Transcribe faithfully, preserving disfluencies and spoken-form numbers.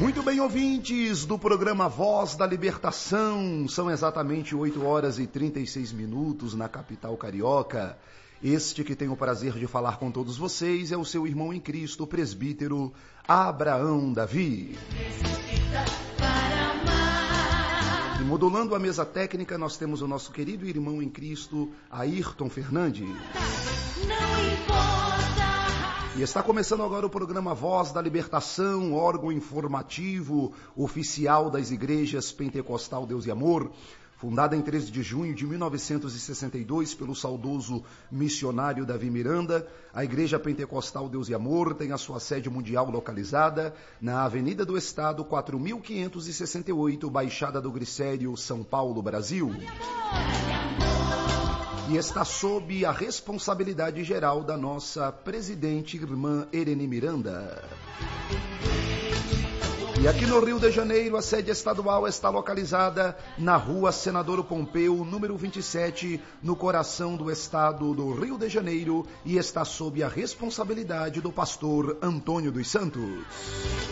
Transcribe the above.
Muito bem, ouvintes do programa Voz da Libertação, são exatamente oito horas e trinta e seis minutos na capital carioca. Este que tem o prazer de falar com todos vocês é o seu irmão em Cristo, o presbítero Abraão Davi. E modulando a mesa técnica, nós temos o nosso querido irmão em Cristo, Ayrton Fernandes. Não importa. E está começando agora o programa Voz da Libertação, órgão informativo oficial das igrejas Pentecostal Deus e Amor, fundada em treze de junho de mil novecentos e sessenta e dois pelo saudoso missionário Davi Miranda. A Igreja Pentecostal Deus e Amor tem a sua sede mundial localizada na Avenida do Estado, quatro mil quinhentos e sessenta e oito, Baixada do Glicério, São Paulo, Brasil. E está sob a responsabilidade geral da nossa presidente, irmã Ereni Miranda. E aqui no Rio de Janeiro, a sede estadual está localizada na Rua Senador Pompeu, número vinte e sete, no coração do estado do Rio de Janeiro, e está sob a responsabilidade do pastor Antônio dos Santos.